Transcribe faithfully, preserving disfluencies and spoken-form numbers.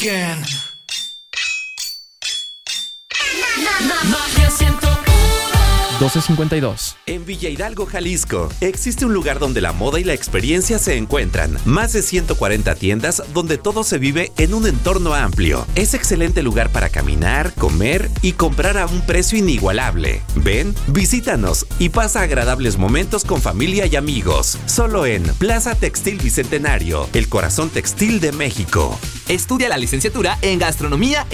again. doce cincuenta y dos. En Villa Hidalgo, Jalisco, existe un lugar donde la moda y la experiencia se encuentran. Más de ciento cuarenta tiendas donde todo se vive en un entorno amplio. Es excelente lugar para caminar, comer y comprar a un precio inigualable. Ven, visítanos y pasa agradables momentos con familia y amigos. Solo en Plaza Textil Bicentenario, el corazón textil de México. Estudia la licenciatura en gastronomía